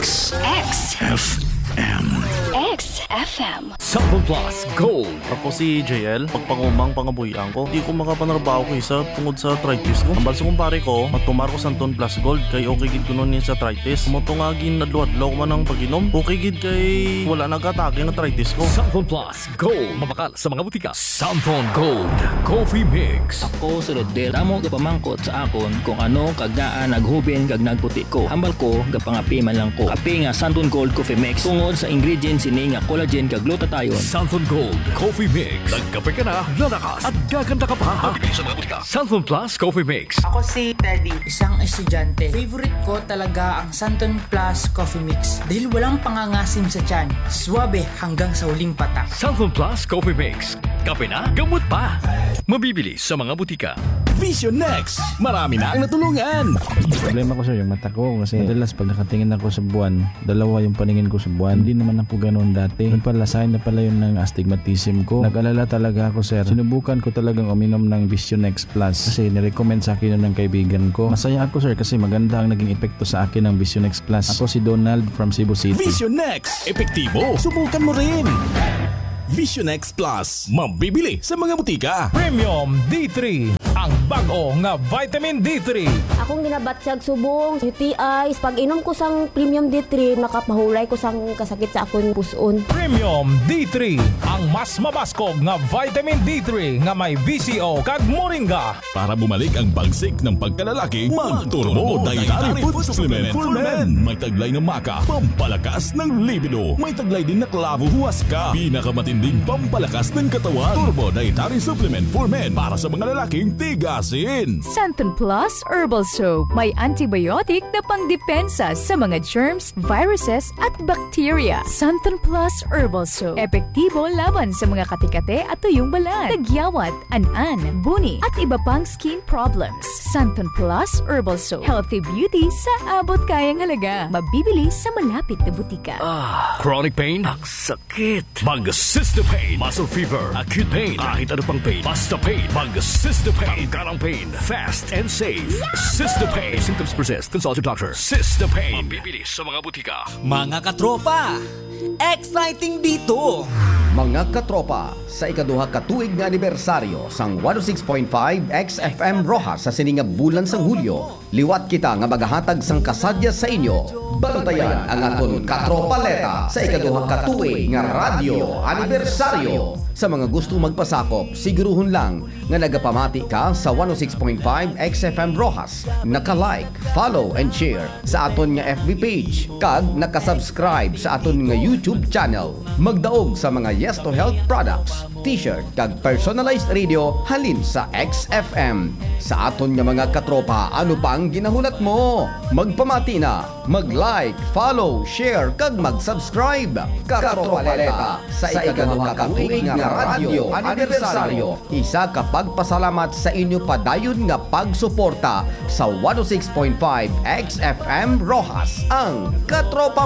XFM. XFM. Sample Plus Gold. Ako si JL, pagpangumang pangabuyan ko, di ko makapanarbaho ko isa tungod sa arthritis ko. Ang balso kong pare ko, matumar ko sa Santon Plus Gold, kay okay gid ko nun sa arthritis. Mutungagin na adlaw ko man ang pag-inom, okay gid kay wala nag-atake ng arthritis ko. Sample Plus Gold. Mabakal sa mga butika. Sample Gold Coffee Mix. Ako sulod del amo gapamangkot sa akon kung ano kagdaan naghubin kag nagputi ko. Hambal ko gapangapi man lang ko. Kape nga Santon Gold Coffee Mix tungod sa ingredients ini nga collagen kag glutathione. Sample Gold Coffee Mix. Nagkape ka na, lalakas at gaganda ka pa. Mabibili sa mga butika. Sample Plus Coffee Mix. Ako si Teddy, isang estudyante. Favorite ko talaga ang Santon Plus Coffee Mix dahil walang pangangasim sa tiyan. Suwabe hanggang sa huling patak. Sample Plus Coffee Mix. Kape na, gamot pa. Mabibili sa mga butika. Vision Next. Marami na ang natulungan. Problema ko sir, yung mata ko kasi madalas pag nakatingin ako sa buwan, dalawa yung paningin ko sa buwan. Hindi naman ako ganoon dati. Yung pala, sign na pala yun ng astigmatism ko. Nag-alala talaga ako sir. Sinubukan ko talagang uminom ng Vision Next Plus kasi nirecommend sa akin yun ng kaibigan ko. Masaya ako sir kasi maganda ang naging epekto sa akin ng Vision Next Plus. Ako si Donald from Cebu City. Vision Next. Epektibo. Subukan mo rin. Vision Next Plus. Mabibili sa mga butika. Premium D3, ang bago nga vitamin D3. Akong ginabatsag subong, UTIs. Pag inom ko sang Premium D3, nakapahulay ko sang kasakit sa akong puson. Premium D3, ang mas mabaskog nga vitamin D3 nga may VCO kag moringa. Para bumalik ang bagsik ng pagkalalaki, Mag-Turbo Dietary Food Supplement for Men. May taglay ng maka, pampalakas ng libido. May taglay din na klavo huwaska, pinakamatinding pampalakas ng katawan. Turbo Dietary Supplement for Men para sa mga lalaking tigasin. Santon Plus Herbal Soap. May antibiotic na pangdepensa sa mga germs, viruses at bacteria. Santon Plus Herbal Soap. Epektibo laban sa mga katikate at tuyong balat, tagyawat, an-an, buni at iba pang skin problems. Santon Plus Herbal Soap. Healthy beauty sa abot kayang halaga. Mabibili sa malapit na butika. Chronic pain? Ang sakit. Mag-Cysta Pain. Muscle fever. Acute pain. Kahit ano pang pain. Basta pain. Mag-Cysta Pain. Tanggalang pain. Fast and safe. Cysta Pain. If symptoms persist, consult your doctor. Cysta Pain. Mabibili sa mga butika. Mga katropa, exciting dito! Mga katropa, sa ikaduha katuig nga anibersaryo sang 106.5 XFM Rojas sa sininga bulan sang Hulyo, liwat kita nga magahatag sang kasadya sa inyo. Bantayan ang aton katropaleta sa ikaduha katuig nga radyo anibersaryo. Sa mga gusto magpasakop, siguruhon lang nga nagapamati ka sa 106.5 XFM Rojas. Naka-like, follow and share sa aton nga FB page kag naka-subscribe sa aton nga YouTube channel. Magdaog sa mga Yes to Health products, t-shirt kag personalized radio halin sa XFM. Sa aton nga mga katropa, ano pang ginahulat mo? Magpamati na, mag-like, follow, share kag mag-subscribe. Katropaleta sa ikaduha katuig nga radyo anibersaryo. Isa ka pagpasalamat sa inyo padayon nga pagsuporta sa 106.5 XFM Rojas, ang katropa